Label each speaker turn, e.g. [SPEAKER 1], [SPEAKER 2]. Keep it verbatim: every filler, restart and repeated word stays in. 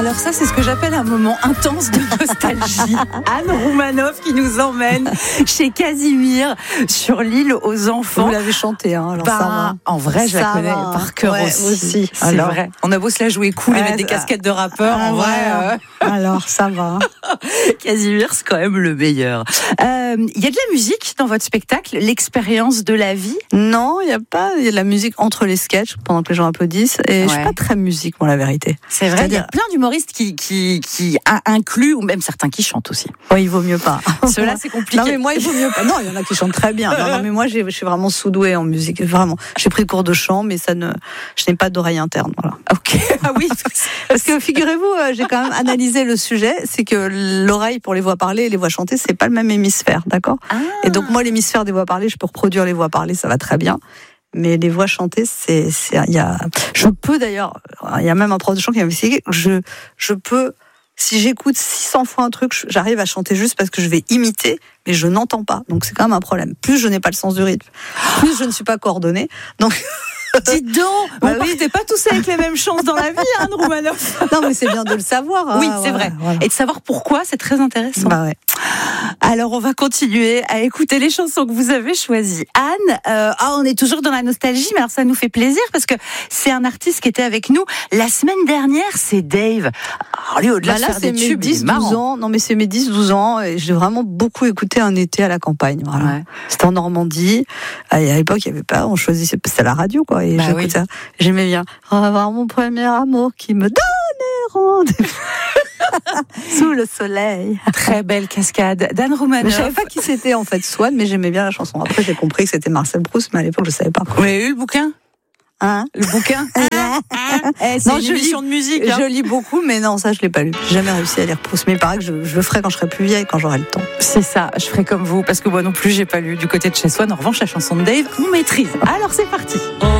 [SPEAKER 1] Alors ça, c'est ce que j'appelle un moment intense de nostalgie. Anne Roumanoff qui nous emmène chez Casimir sur l'île aux enfants.
[SPEAKER 2] Vous l'avez chanté, hein, alors
[SPEAKER 1] bah,
[SPEAKER 2] ça va.
[SPEAKER 1] En vrai, je
[SPEAKER 2] ça
[SPEAKER 1] la connais
[SPEAKER 2] va.
[SPEAKER 1] par cœur
[SPEAKER 2] ouais,
[SPEAKER 1] aussi.
[SPEAKER 2] aussi.
[SPEAKER 1] C'est
[SPEAKER 2] alors,
[SPEAKER 1] vrai. On a beau se la jouer cool et
[SPEAKER 2] ouais,
[SPEAKER 1] mettre des
[SPEAKER 2] ça...
[SPEAKER 1] casquettes de rappeurs.
[SPEAKER 2] Ah,
[SPEAKER 1] en vrai,
[SPEAKER 2] ouais.
[SPEAKER 1] euh...
[SPEAKER 2] alors ça va.
[SPEAKER 1] Casimir, c'est quand même le meilleur. Il euh, y a de la musique dans votre spectacle, l'expérience de la vie?
[SPEAKER 2] Non, il y a pas. Il y a de la musique entre les sketchs pendant que les gens applaudissent. Et ouais. je suis pas très musique, pour la vérité.
[SPEAKER 1] C'est vrai. Il y a plein d'humoristes qui qui qui incluent ou même certains qui chantent aussi.
[SPEAKER 2] Oui, il vaut mieux pas.
[SPEAKER 1] Cela, c'est compliqué.
[SPEAKER 2] Non, mais moi, il vaut mieux pas. Non, il y en a qui chantent très bien. Non, non mais moi, je suis vraiment sous-douée en musique. Vraiment. J'ai pris cours de chant, mais ça ne, je n'ai pas d'oreille interne. Voilà.
[SPEAKER 1] Ok. Ah oui.
[SPEAKER 2] Parce que figurez-vous, j'ai quand même analysé le sujet. C'est que l'oreille pour les voix parlées et les voix chantées, c'est pas le même hémisphère, d'accord? Ah. Et donc moi, l'hémisphère des voix parlées, je peux reproduire les voix parlées, ça va très bien. Mais les voix chantées, c'est, c'est, il y a, je peux d'ailleurs, il y a même un prof de chant qui m'a expliqué que je, je peux, si j'écoute six cents fois un truc, j'arrive à chanter juste parce que je vais imiter, mais je n'entends pas. Donc c'est quand même un problème. Plus je n'ai pas le sens du rythme, plus je ne suis pas coordonnée. Donc
[SPEAKER 1] dites donc, bah on oui. partez pas tous avec les mêmes chances dans la vie, hein, Anne Roumanoff.
[SPEAKER 2] Non, mais c'est bien de le savoir. Hein,
[SPEAKER 1] oui, c'est
[SPEAKER 2] voilà,
[SPEAKER 1] vrai.
[SPEAKER 2] Voilà.
[SPEAKER 1] Et de savoir pourquoi, c'est très intéressant.
[SPEAKER 2] Bah ouais.
[SPEAKER 1] Alors, on va continuer à écouter les chansons que vous avez choisies. Anne, euh, ah, on est toujours dans la nostalgie, mais alors ça nous fait plaisir parce que c'est un artiste qui était avec nous la semaine dernière, c'est Dave. Alors, lui, au-delà
[SPEAKER 2] bah
[SPEAKER 1] de
[SPEAKER 2] là,
[SPEAKER 1] faire
[SPEAKER 2] c'est
[SPEAKER 1] des
[SPEAKER 2] mes
[SPEAKER 1] tubes,
[SPEAKER 2] dix douze ans. Non, mais c'est mes dix douze ans et j'ai vraiment beaucoup écouté un été à la campagne. Voilà. Ouais. C'était en Normandie. Et à l'époque, il y avait pas, on choisissait, c'était à la radio, quoi. Et bah j'écoutais oui. ça. J'aimais bien revoir mon premier amour qui me donnait rendez-vous sous le soleil.
[SPEAKER 1] Très belle cascade d'Anne Roumanoff.
[SPEAKER 2] Je savais pas qui c'était en fait Swan, mais j'aimais bien la chanson. Après j'ai compris que c'était Marcel Proust, mais à l'époque je savais pas.
[SPEAKER 1] Vous avez eu le bouquin?
[SPEAKER 2] Hein?
[SPEAKER 1] Le bouquin? eh, c'est non, une émission lis, de musique. Hein.
[SPEAKER 2] Je lis beaucoup, mais non, ça je l'ai pas lu. J'ai jamais réussi à lire Proust, mais il paraît que je, je le ferai quand je serai plus vieille, quand j'aurai le temps.
[SPEAKER 1] C'est ça, je ferai comme vous, parce que moi non plus j'ai pas lu du côté de chez Swan. En revanche, la chanson de Dave, on maîtrise. Alors c'est parti.